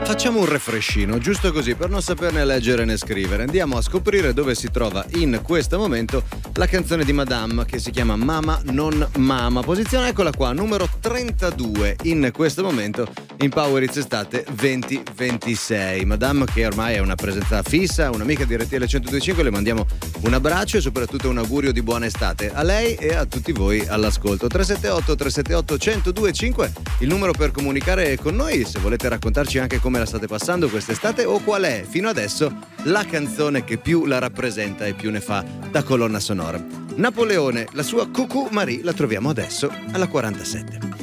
Facciamo un refreshino, giusto così, per non saperne leggere né scrivere. Andiamo a scoprire dove si trova in questo momento la canzone di Madame, che si chiama Mama non Mama. Posizione, eccola qua, numero 32 in questo momento in Power Hits Estate 2026. Madame, che ormai è una presenza fissa, un'amica di RTL 102.5, le mandiamo un abbraccio e soprattutto un augurio di buona estate a lei e a tutti voi all'ascolto. 378 378 1025, il numero per comunicare con noi, se volete raccontarci anche come la state passando quest'estate o qual è fino adesso la canzone che più la rappresenta e più ne fa da colonna sonora. Napoleone, la sua Coucou Marie, la troviamo adesso alla 47.